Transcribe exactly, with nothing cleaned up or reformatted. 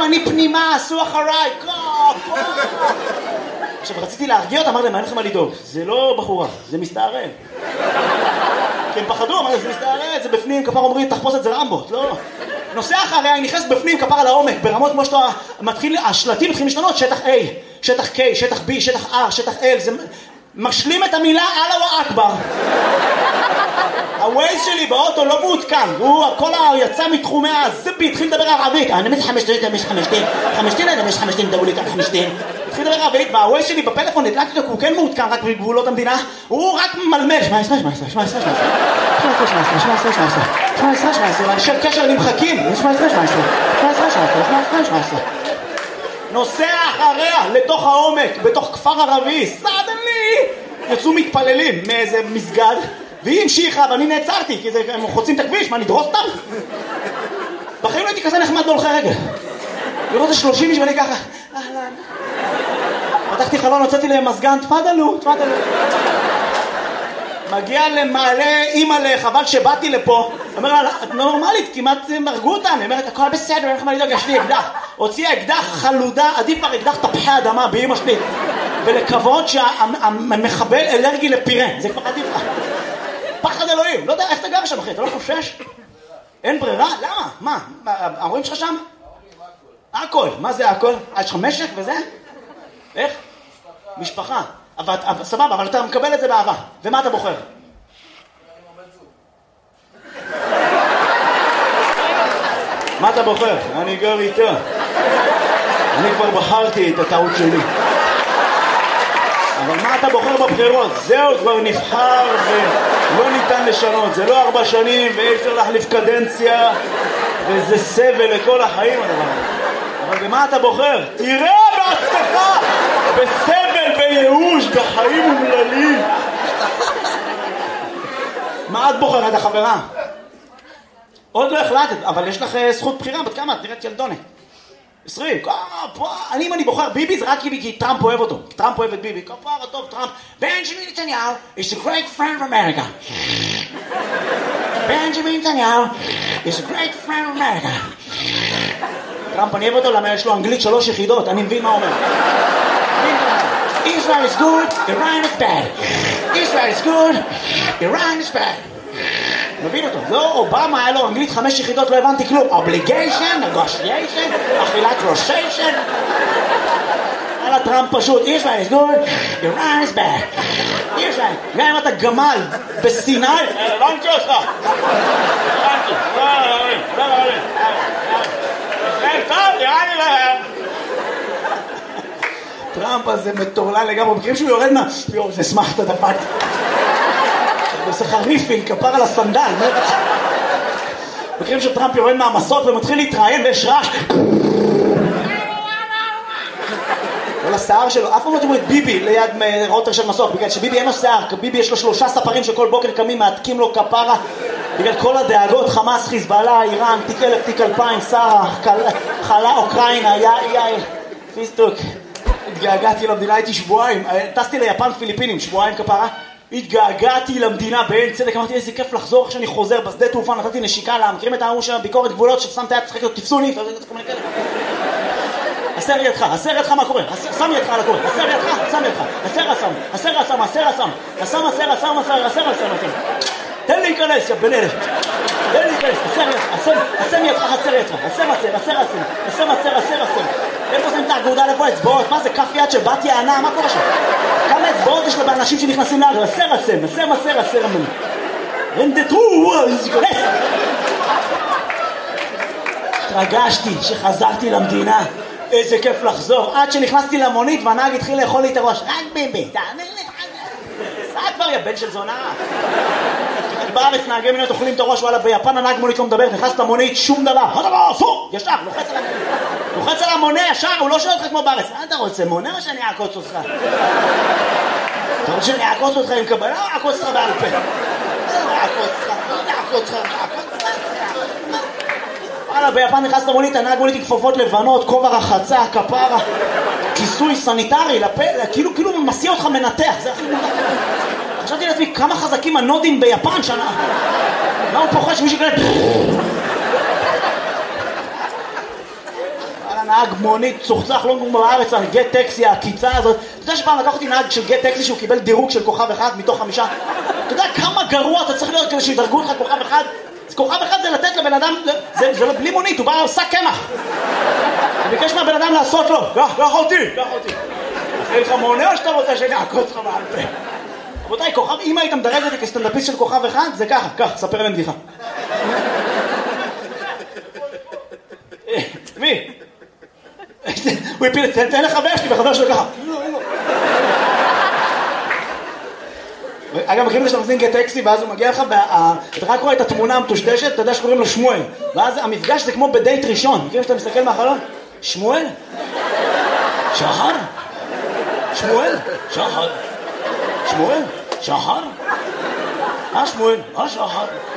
אני פנימה, עשו אחריי, קופ! עכשיו, רציתי להרגיע אותה, אמר להם, מה אין לכם מה לדאוג? זה לא בחורה, זה מסתערל. כי הם פחדו, אמרו, זה מסתערל, זה בפנים, כפר אומרים, תחפוש את זה רמבו, לא. נוסע אחריה, היא נכנס בפנים, כפר על העומק, ברמות כמו שאתה מתחיל, השלטים מתחילים להשתנות, שטח A, שטח K, שטח B, שטח R, שטח L, זה משלים את המילה אללה אכבר. הווייז שלי באוטו לא מעודכן, הוא כל היצא מתחומי הזבי, התחיל לדבר ערבית, אני מזה חמשתין, אני מזה חמשתין, חמשתין, אני מזה חמשתין, דברו לי כאן חמשתין. התחיל לדבר ערבית, והווייז שלי בפלאפון נדלקתי אותו, הוא כן מעודכן רק בגבולות המדינה, הוא רק מלמל, שמע עשרה, שמע עשרה, שמע עשרה, שמע עשרה, שמע עשרה, שמע עשרה, שמע עשרה, שמע עשרה, שמע עשרה, אנשי קשר נמחקים, שמע עשרה, שמע עשרה, שמע עשרה, שמע עשרה, שמע עשרה, שמע עשרה. נוסע אחריה לתוך העומק, בתוך כפר ערבי, סדנלי! יצאו מתפללים מאיזה מסגד, והיא המשיכה, ואני נעצרתי, כי הם חוצים את הכביש, מה, נדרוס אותם? בחיים לא הייתי כזה נחמד להולכי רגל. לראות את שלושים איש ואני ככה, אהלן. פתחתי חלון, הוצאתי להם מזגן, תפדלו, תפדלו. מגיע למעלה, אימא לחבל שבאתי לפה, אומר לה, את נורמלית, כמעט מרגו אותה, אני אומרת, הכל בסדר, אין לך מה לדאוג, יש לי אקדח. הוציאה אקדח חלודה, עדיף כבר אקדח תפוחי אדמה באמא שלי. ולכבוד שהמחבל אלרגי לפירה, זה כבר עדיף לך. פחד אלוהים, לא יודע איך אתה גר שם אחי, אתה לא חושש? אין ברירה? למה? מה? ההורים שלך שם? הכל. מה זה הכל? יש לך משק וזה? איך? משפחה. סבבה, אבל אתה מקבל את זה באהבה. ומה אתה בוחר? מה אתה בוחר? אני גר איתה. אני כבר בחרתי את הטעות שלי. אבל מה אתה בוחר בבחירות? זהו, כבר נבחר ולא ניתן לשנות. זה לא ארבע שנים ואי אפשר להחליף קדנציה וזה סבל לכל החיים הדבר. אבל במה אתה בוחר? תראה בעצמך! בסבל, בייאוש, בחיים אומללים. מה את בוחרת, החברה? עוד לא החלטת, אבל יש לך זכות בחירה. בת כמה? את נראית ילדונת. עשרים, אני אם אני בוחר ביבי זה רק כי טראמפ אוהב אותו, טראמפ אוהב את ביבי, כפר הטוב טראמפ. בנג'מין נתניהו is a great friend of America. בנג'מין נתניהו is a great friend of America. טראמפ אני אוהב אותו למה יש לו אנגלית שלוש יחידות, אני מבין מה אומר. Israel is good, Iran is bad. Israel is good, Iran is bad. מבין אותו, לא, אובמה היה לו אנגלית חמש יחידות, לא הבנתי כלום. obligation, negotiation, אכילת רושיישן. על הטראמפ פשוט, Israel is good, Iran is bad. Israel, גם אם אתה גמל בסיני, הבנתי אותך. הבנתי, לא, לא, לא, לא, לא. ישראל טוב, נראה לי להם. טראמפ הזה מטורלל לגמרי, מכירים שהוא יורד מה, יואו, זה שמח את הדפת. עושה חריפין, כפר על הסנדל. מכירים שטראמפ יורד מהמסות ומתחיל להתראיין ויש רעש. כל השיער שלו, אף פעם לא תראו את ביבי ליד רוטר של מסוק, בגלל שביבי אין לו שיער, ביבי יש לו שלושה ספרים שכל בוקר קמים, מעתקים לו כפרה, בגלל כל הדאגות, חמאס, חיזבאללה, איראן, תיק אלף, תיק אלפיים, שרה, חלה, אוקראינה, יאי, יאי, פיסטוק. התגעגעתי למדינה, הייתי שבועיים, טסתי ליפן פיליפינים, שבועיים כפרה. התגעגעתי למדינה בעין צדק, אמרתי איזה כיף לחזור כשאני חוזר בשדה תעופה, נתתי נשיקה לה, מכירים את ההוא של ביקורת גבולות ששמת יד צחק לו, תפסוני, הסר ידך, הסר ידך מה קורה, שם ידך על הקורא, הסר ידך, שם ידך, הסר הסם, הסר הסם, הסר הסם, הסם הסר הסם, הסר הסם, הסר הסם, תן לי להיכנס, יא בן אלף, תן לי להיכנס, הסר ידך, הסם ידך, הסר ידך, הסם הסר, הסר הסם, הסם הסר, הסר הסם, איפה זה עם את האגודה לפה אצבעות, מה זה כף יד של בת יענה, מה קורה שם? כמה אצבעות יש לה באנשים שנכנסים לארץ, הסר הסם, הסם הסר, הסר הסם, רנדטרו, להיכנס. התרגשתי שחזרתי למדינה, איזה כיף לחזור, עד שנכנסתי למונית והנהג התחיל לאכול לי את הראש, רק ביבי, תאמר לי, סע כבר יא בן של זונה. בארץ נהגי מוניות אוכלים את הראש, וואלה ביפן הנהג מונית לא מדבר, נכנס למונית, שום דבר, ישר, לוחץ על המונית, לוחץ על המונה ישר, הוא לא שואל אותך כמו בארץ, מה אתה רוצה, מונה או שאני אעקוץ אותך? אתה רוצה שאני אעקוץ אותך עם קבל? לא, אעקוץ אותך בעל פה. לא, אעקוץ אותך, לא, אעקוץ אותך, אעקוץ אותך. וואלה, ביפן נכנס למונית, הנהג מונית עם כפפות לבנות, כובע רחצה, כפרה, כיסוי סניטרי, לפה, כאילו, כאילו מסיע אותך מנתח, זה הכי מנתח. חשבתי לעצמי, כמה חזקים הנודים ביפן שנה. מה הוא פוחד שמישהו כאלה... וואלה, נהג מונית צוחצח לא כמו בארץ על גט טקסי, העקיצה הזאת. אתה יודע שפעם לקח אותי נהג של גט טקסי שהוא קיבל דירוג של כוכב אחד מתוך חמישה? אתה יודע כמה גרוע אתה צריך להיות כדי שידרגו לך כוכב אחד? כוכב אחד זה לתת לבן אדם, זה, זה לא בלי מונית, הוא בא עושה קמח. אני ביקש מהבן אדם לעשות לו, קח, קח אותי, קח אותי. אחרי לך מונה או שאתה רוצה שאני אעקוץ לך בעל פה? רבותיי, כוכב, אם היית מדרג אותי כסטנדאפיסט של כוכב אחד, זה ככה, קח, ספר להם בדיחה. מי? הוא הפיל, תן לחבר שלי וחבר שלו ככה. אגב, מכירים שאתה מזמין גט טקסי ואז הוא מגיע לך, אתה רק רואה את התמונה המטושטשת, אתה יודע שקוראים לו שמואל, ואז המפגש זה כמו בדייט ראשון. מכירים שאתה מסתכל מהחלון? שמואל? שחר? שמואל? שחר? שמואל? שחר? אה שמואל? אה שחר?